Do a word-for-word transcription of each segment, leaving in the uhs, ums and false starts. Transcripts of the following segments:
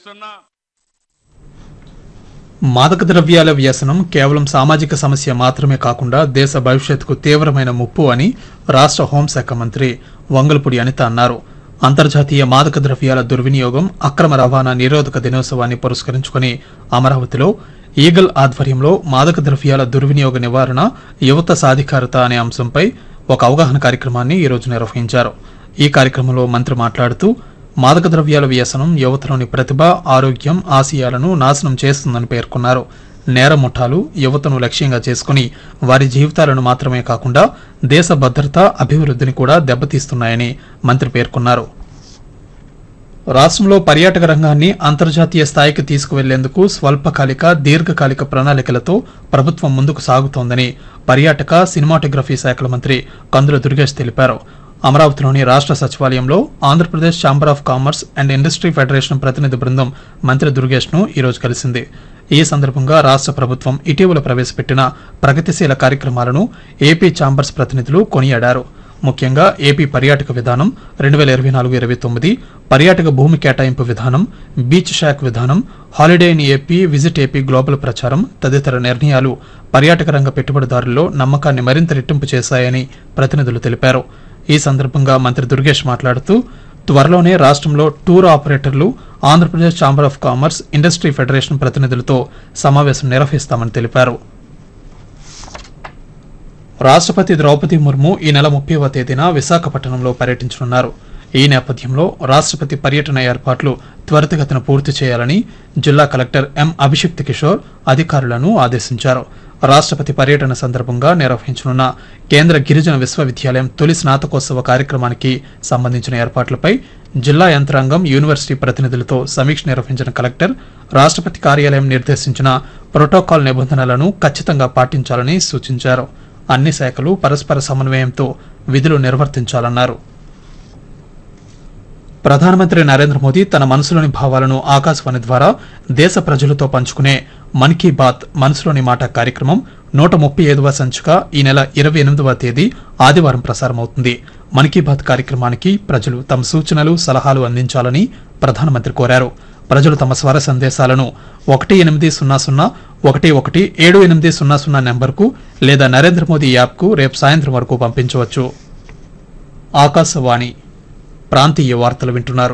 మాదక ద్రవ్యాల వ్యసనం కేవలం సామాజిక సమస్య మాత్రమే కాకుండా దేశ భవిష్యత్తుకు తీవ్రమైన ముప్పు అని రాష్ట్ర హోంశాఖ మంత్రి వంగల్పూడి అనిత అన్నారు. అంతర్జాతీయ మాదక ద్రవ్యాల దుర్వినియోగం, అక్రమ రవాణా నిరోధక దినోత్సవాన్ని పురస్కరించుకుని అమరావతిలో ఈగల్ ఆధ్వర్యంలో మాదక ద్రవ్యాల దుర్వినియోగ నివారణ, యువత సాధికారత అనే అంశంపై ఒక అవగాహన కార్యక్రమాన్ని ఈరోజు నిర్వహించారు. ఈ కార్యక్రమంలో మంత్రి మాట్లాడుతూ మాదక ద్రవ్యాల వ్యసనం యువతలోని ప్రతిభ, ఆరోగ్యం, ఆశయాలను నాశనం చేస్తుందని పేర్కొన్నారు. నేర ముఠాలు యువతను లక్ష్యంగా చేసుకుని వారి జీవితాలను మాత్రమే కాకుండా దేశ భద్రత, అభివృద్ధిని కూడా దెబ్బతీస్తున్నాయని మంత్రి పేర్కొన్నారు. రాష్ట్రంలో పర్యాటక రంగాన్ని అంతర్జాతీయ స్థాయికి తీసుకువెళ్లేందుకు స్వల్పకాలిక, దీర్ఘకాలిక ప్రణాళికలతో ప్రభుత్వం ముందుకు సాగుతోందని పర్యాటక, సినిమాటోగ్రఫీ శాఖల మంత్రి కందుల దుర్గేష్ తెలిపారు. అమరావతిలోని రాష్ట్ర సచివాలయంలో Andhra Pradesh chamber of commerce and industry federation ప్రతినిధి బృందం మంత్రి దుర్గేష్ ను ఈరోజు కలిసింది. ఈ సందర్భంగా రాష్ట్ర ప్రభుత్వం ఇటీవల ప్రవేశపెట్టిన ప్రగతిశీల కార్యక్రమాలను ఏపీ ఛాంబర్స్ ప్రతినిధులు కొనియాడారు. ముఖ్యంగా ఏపీ పర్యాటక విధానం రెండు వేల ఇరవై నాలుగు ఇరవై తొమ్మిది, పర్యాటక భూమి కేటాయింపు విధానం, బీచ్ షాక్ విధానం, holiday in AP, visit AP global ప్రచారం తదితర నిర్ణయాలు పర్యాటక రంగ పెట్టుబడిదారుల్లో నమ్మకాన్ని మరింత రెట్టింపు చేశాయని ప్రతినిధులు తెలిపారు. ఈ సందర్భంగా మంత్రి దుర్గేష్ మాట్లాడుతూ త్వరలోనే రాష్ట్రంలో టూర్ ఆపరేటర్లు, Andhra Pradesh chamber of commerce, industry federation ప్రతినిధులతో సమావేశం నిర్వహిస్తామని తెలిపారు. రాష్ట్రపతి ద్రౌపది ముర్ము ఈ నెల ముప్పైవ తేదీన విశాఖపట్నంలో పర్యటించనున్నారు. ఈ నేపథ్యంలో రాష్ట్రపతి పర్యటన ఏర్పాట్లు త్వరితగతిన పూర్తి చేయాలని జిల్లా కలెక్టర్ ఎం అభిషిక్త్ కిషోర్ అధికారులను ఆదేశించారు. రాష్ట్రపతి పర్యటన సందర్భంగా నిర్వహించనున్న కేంద్ర గిరిజన విశ్వవిద్యాలయం తొలి స్నాతకోత్సవ కార్యక్రమానికి సంబంధించిన ఏర్పాట్లపై జిల్లా యంత్రాంగం, యూనివర్సిటీ ప్రతినిధులతో సమీక్ష నిర్వహించిన కలెక్టర్ రాష్ట్రపతి కార్యాలయం నిర్దేశించిన ప్రోటోకాల్ నిబంధనలను ఖచ్చితంగా పాటించాలని సూచించారు. అన్ని శాఖలు పరస్పర సమన్వయంతో విధులు నిర్వర్తించాలన్నారు. ప్రధానమంత్రి నరేంద్ర మోదీ తన మనసులోని భావాలను ఆకాశవాణి ద్వారా దేశ ప్రజలతో పంచుకునే మన్ కీ బాత్ మనసులోని మాట కార్యక్రమం నూట ముప్పై ఐదవ సంచిక ఈ నెల ఇరవై ఎనిమిదవ తేదీ ఆదివారం ప్రసారమవుతుంది. మన్ కీ బాత్ కార్యక్రమానికి ప్రజలు తమ సూచనలు, సలహాలు అందించాలని ప్రధానమంత్రి కోరారు. ప్రజలు తమ స్వర సందేశాలను ఒకటి ఎనిమిది సున్నా సున్నా ఒకటి ఒకటి ఏడు ఎనిమిది సున్నా సున్నా నెంబర్కు లేదా నరేంద్ర మోదీ యాప్కు రేపు సాయంత్రం వరకు పంపించవచ్చు. ఆకాశవాణి ప్రాంతీయ వార్తలు వింటున్నారు.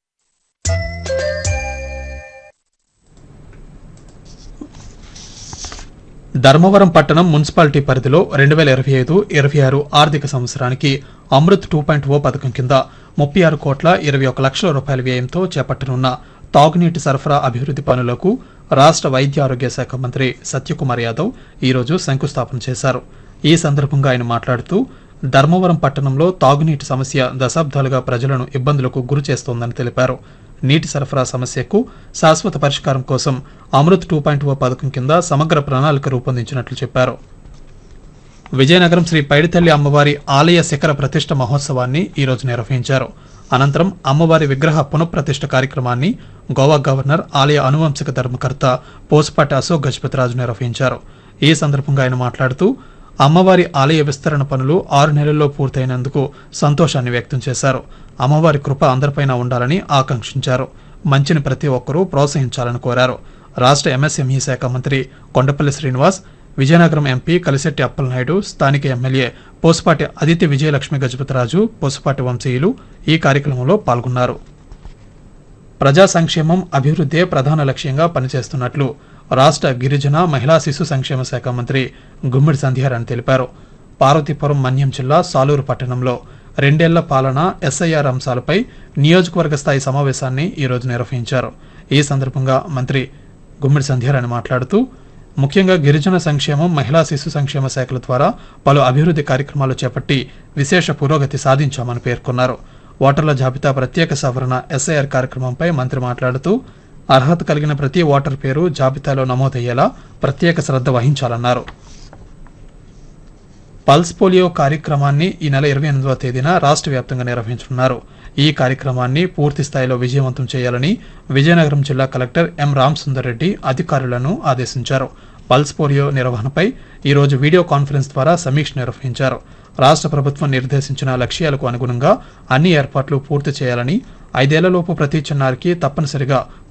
ధర్మవరం పట్టణం మున్సిపాలిటీ పరిధిలో రెండు వేల ఇరవై ఐదు ఇరవై ఆరు ఆర్థిక సంవత్సరానికి అమృత్ టూ పాయింట్ ఓ పథకం కింద ముప్పై ఆరు కోట్ల ఇరవై ఒక లక్షల రూపాయల వ్యయంతో చేపట్టనున్న తాగునీటి సరఫరా అభివృద్ది పనులకు రాష్ట్ర వైద్య ఆరోగ్య శాఖ మంత్రి సత్యకుమార్ యాదవ్ ఈరోజు శంకుస్థాపన చేశారు. ఈ సందర్భంగా ఆయన మాట్లాడుతూ ధర్మవరం పట్టణంలో తాగునీటి సమస్య దశాబ్దాలుగా ప్రజలను ఇబ్బందులకు గురి చేస్తోందని తెలిపారు. నీటి సరఫరా సమస్యకు శాశ్వత పరిష్కారం కోసం అమృత్ టూ పాయింట్ ఓ పథకం కింద సమగ్ర ప్రణాళిక రూపొందించినట్లు చెప్పారు. విజయనగరం శ్రీ పైడితల్లి అమ్మవారి ఆలయ శిఖర ప్రతిష్ఠ మహోత్సవాన్ని ఈరోజు నిర్వహించారు. అనంతరం అమ్మవారి విగ్రహ పునఃప్రతిష్ఠ కార్యక్రమాన్ని గోవా గవర్నర్, ఆలయ అనువంశిక ధర్మకర్త పోసుపాటి అశోక్ గజపతిరాజు నిర్వహించారు. ఈ సందర్భంగా ఆయన మాట్లాడుతూ అమ్మవారి ఆలయ విస్తరణ పనులు ఆరు నెలల్లో పూర్తయినందుకు సంతోషాన్ని వ్యక్తం చేశారు. అమ్మవారి కృప అందరిపైన ఉండాలని ఆకాంక్షించారు. మంచిని ప్రతి ఒక్కరూ ప్రోత్సహించాలని కోరారు. రాష్ట్ర ఎంఎస్ఎంఈ శాఖ మంత్రి కొండపల్లి శ్రీనివాస్, విజయనగరం ఎంపీ కలిశెట్టి అప్పలనాయుడు, స్థానిక ఎమ్మెల్యే పోసుపాటి అదితి విజయలక్ష్మి గజపతిరాజు, పోసుపాటి వంశీయులు ఈ కార్యక్రమంలో పాల్గొన్నారు. ప్రజా సంక్షేమం, అభివృద్దే ప్రధాన లక్ష్యంగా పనిచేస్తున్నట్లు రాష్ట్ర గిరిజన, మహిళా శిశు సంక్షేమ శాఖ మంత్రి గుమ్మిడి సంధ్యారాణి తెలిపారు. పార్వతీపురం మన్యం జిల్లా సాలూరు పట్టణంలో రెండేళ్ల పాలన, ఎస్ఐఆర్ అంశాలపై నియోజకవర్గ స్థాయి సమావేశాన్ని ఈరోజు నిర్వహించారు. ఈ సందర్భంగా మంత్రి గుమ్మిడి సంధ్యారాణి మాట్లాడుతూ ముఖ్యంగా గిరిజన సంక్షేమం, మహిళా శిశు సంక్షేమ శాఖల ద్వారా పలు అభివృద్ది కార్యక్రమాలు చేపట్టి విశేష పురోగతి సాధించామని పేర్కొన్నారు. ఓటర్ల జాబితా ప్రత్యేక సవరణ ఎస్ఐఆర్ కార్యక్రమంపై మంత్రి మాట్లాడుతూ అర్హత కలిగిన ప్రతి ఓటర్ పేరు జాబితాలో నమోదయ్యేలా ప్రత్యేక శ్రద్ధ వహించాలన్నారు. పల్స్ పోలియో కార్యక్రమాన్ని ఈ నెల ఇరవై ఎనిమిదవ తేదీన రాష్ట్ర వ్యాప్తంగా నిర్వహించనున్నారు. ఈ కార్యక్రమాన్ని పూర్తి స్థాయిలో విజయవంతం చేయాలని విజయనగరం జిల్లా కలెక్టర్ ఎం రామసుందర్ రెడ్డి అధికారులను ఆదేశించారు. పల్స్ పోలియో నిర్వహణపై ఈరోజు వీడియో కాన్ఫరెన్స్ ద్వారా సమీక్ష నిర్వహించారు. రాష్ట్ర ప్రభుత్వం నిర్దేశించిన లక్ష్యాలకు అనుగుణంగా అన్ని ఏర్పాట్లు పూర్తి చేయాలని, ఐదేళ్లలోపు ప్రతి చిన్నారికి తప్పనిసరిగా